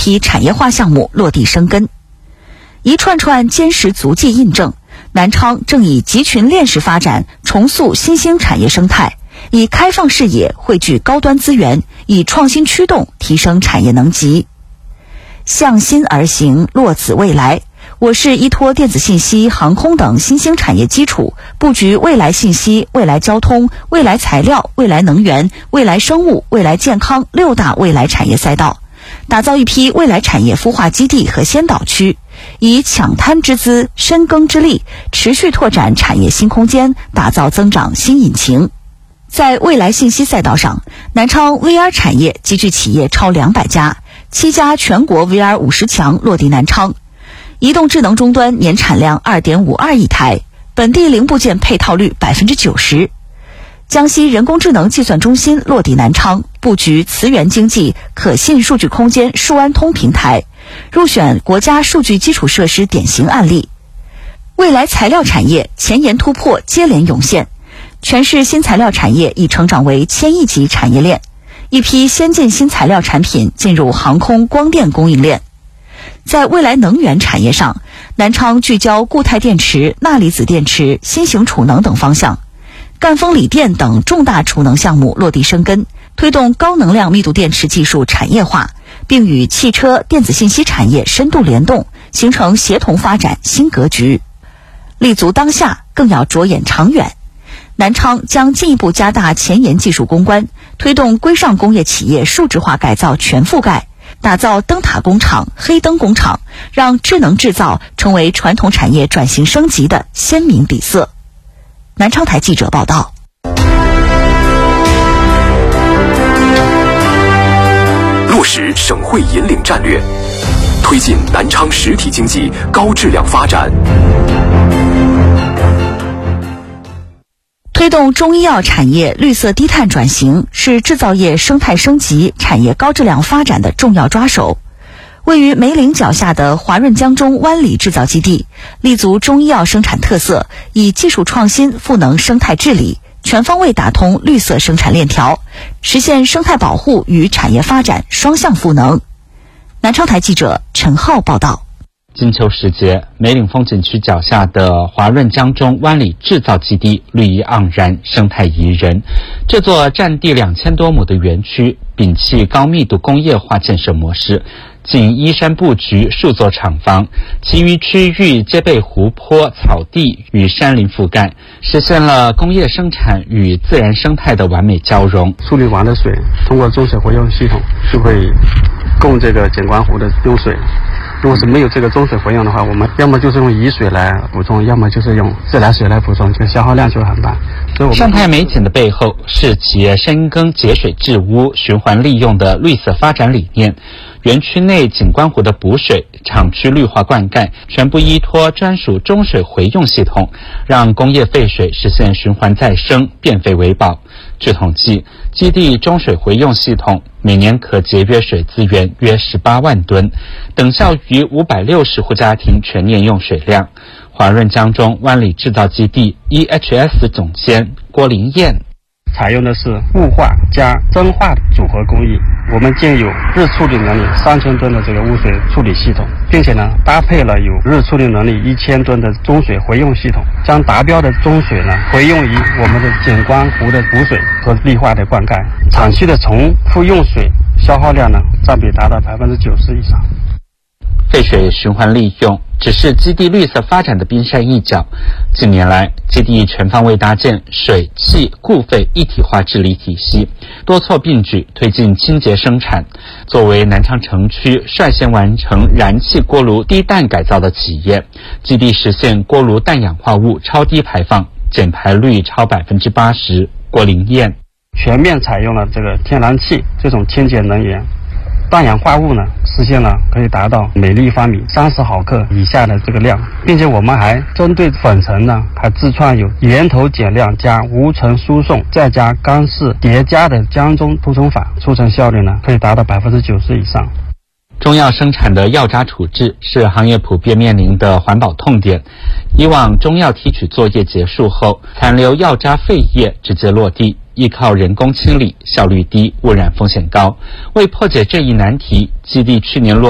批产业化项目落地生根。一串串坚实足迹印证，南昌正以集群链式发展重塑新兴产业生态，以开放视野汇聚高端资源，以创新驱动提升产业能级。向新而行，落子未来。我市依托电子信息、航空等新兴产业基础，布局未来信息、未来交通、未来材料、未来能源、未来生物、未来健康6大未来产业赛道，打造一批未来产业孵化基地和先导区，以抢滩之姿、深耕之力，持续拓展产业新空间，打造增长新引擎。在未来信息赛道上，南昌 VR 产业集聚企业超200家，7家全国 VR 50强落地南昌。移动智能终端年产量 2.52 亿台，本地零部件配套率 90%。江西人工智能计算中心落地南昌，布局磁源经济可信数据空间数安通平台，入选国家数据基础设施典型案例。未来材料产业前沿突破接连涌现，全市新材料产业已成长为1000亿级产业链，一批先进新材料产品进入航空光电供应链。在未来能源产业上，南昌聚焦固态电池、钠离子电池、新型储能等方向，赣锋锂电等重大储能项目落地生根，推动高能量密度电池技术产业化，并与汽车、电子信息产业深度联动，形成协同发展新格局。立足当下，更要着眼长远。南昌将进一步加大前沿技术攻关，推动规上工业企业数字化改造全覆盖，打造灯塔工厂、黑灯工厂，让智能制造成为传统产业转型升级的鲜明底色。南昌台记者报道。 落实省会引领战略，推进南昌实体经济高质量发展。 推动中医药产业绿色低碳转型是制造业生态升级、产业高质量发展的重要抓手。位于梅岭脚下的华润江中湾里制造基地，立足中医药生产特色，以技术创新赋能生态治理，全方位打通绿色生产链条，实现生态保护与产业发展双向赋能。南昌台记者陈浩报道。 金秋时节，梅岭风景区脚下的华润江中湾里制造基地绿意盎然，生态宜人。这座占地2000多亩的园区，摒弃高密度工业化建设模式，仅依山布局数座厂房，其余区域皆被湖泊、草地与山林覆盖，实现了工业生产与自然生态的完美交融。 处理完的水通过中水回用系统就会供这个景观湖的用水。如果是没有这个中水回用的话，我们要么就是用雨水来补充，要么就是用自来水来补充，这个消耗量就很大。所以我们生态美景的背后是企业深耕节水治污、循环利用的绿色发展理念。园区内景观湖的补水、厂区绿化灌溉全部依托专属中水回用系统，让工业废水实现循环再生、变废为宝。据统计，基地中水回用系统每年可节约水资源约18万吨，等效于560户家庭全年用水量。华润江中湾里制造基地 EHS 总监郭林燕， 采用的是雾化加蒸化的组合工艺，我们建有日处理能力3000吨的这个污水处理系统，并且呢搭配了有日处理能力1000吨的中水回用系统，将达标的中水呢回用于我们的景观湖的补水和绿化的灌溉，厂区的重复用水消耗量呢占比达到90%以上。 废水循环利用只是基地绿色发展的冰山一角。近年来，基地全方位搭建水、气、固废一体化治理体系，多措并举推进清洁生产。作为南昌城区率先完成燃气锅炉低氮改造的企业，基地实现锅炉氮氧化物超低排放，减排率超80%。郭林燕， 全面采用了这个天然气这种清洁能源。氮氧化物呢实现了可以达到每立方米30毫克以下的这个量，并且我们还针对粉尘呢还自创有源头减量加无尘输送再加干式叠加的江中涂层法，出成效率呢可以达到90%以上。 中药生产的药渣处置是行业普遍面临的环保痛点。以往中药提取作业结束后，残留药渣废液直接落地，依靠人工清理，效率低，污染风险高。为破解这一难题，基地去年落